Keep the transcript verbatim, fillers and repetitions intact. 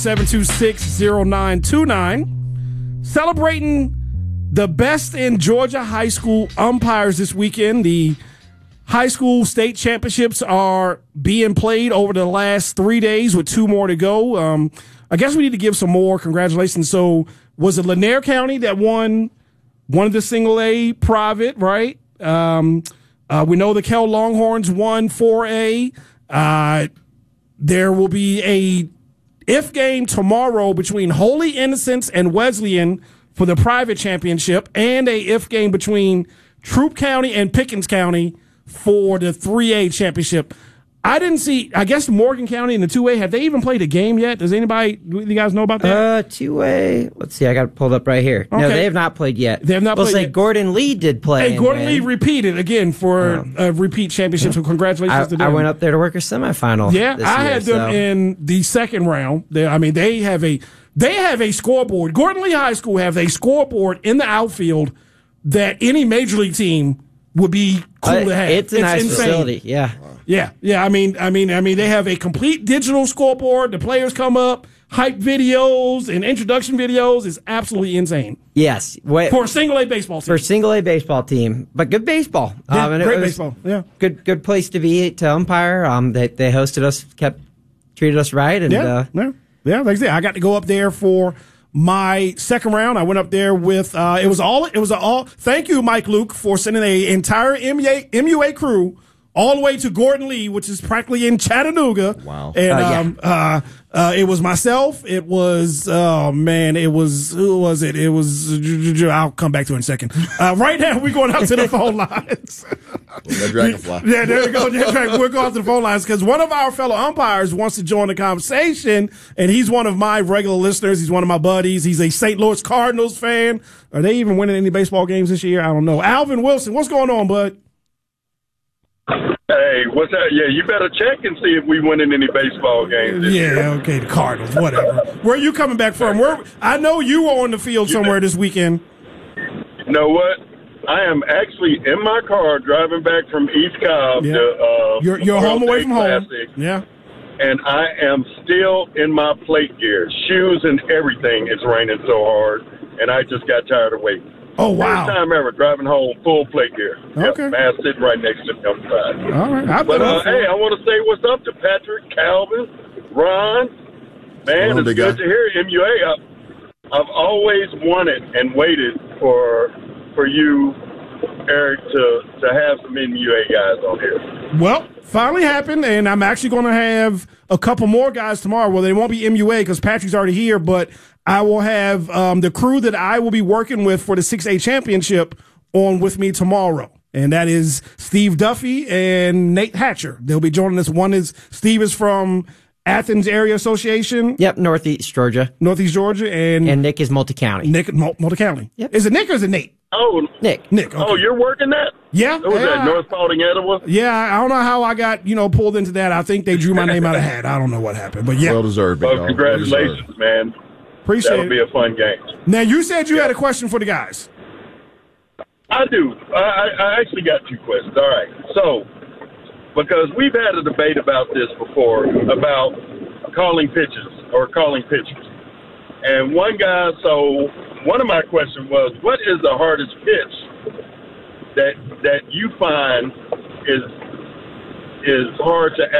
seven two six, zero nine two nine. Celebrating the best in Georgia high school umpires this weekend. The high school state championships are being played over the last three days with two more to go. Um, I guess we need to give some more congratulations. So was it Lanier County that won one of the single A private, right? Um, uh, we know the Kell Longhorns won four A. Uh, there will be a if game tomorrow between Holy Innocents and Wesleyan for the private championship, and a if game between Troup County and Pickens County for the three A championship. I didn't see, I guess Morgan County in the two A, have they even played a game yet? Does anybody, do you guys know about that? Uh, two A, let's see, I got it pulled up right here. Okay. No, they have not played yet. They have not we'll played say yet. Gordon Lee did play. Hey, Gordon Lee repeated again for um, a repeat championship, so congratulations I, to them. I went up there to work a semifinal. Yeah, this I year, had them so. in the second round. They, I mean, they have a they have a scoreboard. Gordon Lee High School have a scoreboard in the outfield that any major league team would be cool uh, to have. It's a it's nice insane. facility, yeah. Yeah, yeah. I mean, I mean, I mean, they have a complete digital scoreboard. The players come up, hype videos and introduction videos. It's absolutely insane. Yes, Wait, for a single A baseball team. For a single A baseball team, but good baseball. Yeah, um, and great it was baseball. Yeah, good, good place to be to umpire. Um, they they hosted us, kept treated us right, and yeah, uh, yeah, yeah. Like I said, I got to go up there for my second round. I went up there with uh, it was all it was all. Thank you, Mike Luke, for sending an entire M U A, M U A crew all the way to Gordon Lee, which is practically in Chattanooga. Wow. And uh, yeah. um, uh, uh, it was myself. It was, oh, man, it was, who was it? It was, I'll come back to it in a second. Uh, right now, we're going out to the phone lines. Well, that dragonfly. Yeah, there we go. We're going out to the phone lines because one of our fellow umpires wants to join the conversation, and he's one of my regular listeners. He's one of my buddies. He's a Saint Louis Cardinals fan. Are they even winning any baseball games this year? I don't know. Alvin Wilson, what's going on, bud? Hey, what's that? Yeah, you better check and see if we winning any baseball games this yeah, year. okay, the Cardinals, whatever. Where are you coming back from? Where I know you were on the field somewhere this weekend. You know what? I am actually in my car driving back from East Cobb Yeah. to uh, You're, you're home away from home. Classic, Yeah. and I am still in my plate gear. Shoes and everything. It's raining so hard, and I just got tired of waiting. Oh, wow. First time ever driving home full plate gear. Okay. Yep, man sitting right next to me on the side. All right. I've But, been uh, up for hey, it. I want to say what's up to Patrick, Calvin, Ron. Man, Hello, it's big good guy. to hear M U A. I, I've always wanted and waited for for you, Eric, to, to have some M U A guys on here. Well, finally happened, and I'm actually going to have a couple more guys tomorrow. Well, they won't be M U A because Patrick's already here, but I will have um, the crew that I will be working with for the six A championship on with me tomorrow. And that is Steve Duffy and Nate Hatcher. They'll be joining us. One is Steve is from Athens Area Association. Yep, Northeast Georgia. Northeast Georgia. And, And Nick is multi-county. Nick, Multi County. Yep. Is it Nick or is it Nate? Oh, Nick. Nick. Okay. oh, you're working that? Yeah. Who was yeah. that, North Paulding, Etowah? Yeah, I don't know how I got, you know, pulled into that. I think they drew my name out of a hat. I don't know what happened, but yeah. Well deserved, big Well, dog. congratulations, Well man. Appreciate That'll it. be a fun game. Now, you said you had a question for the guys. I do. I, I actually got two questions. All right. So, because we've had a debate about this before, about calling pitches or calling pitchers. And one guy, so one of my questions was, what is the hardest pitch that that you find is is hard to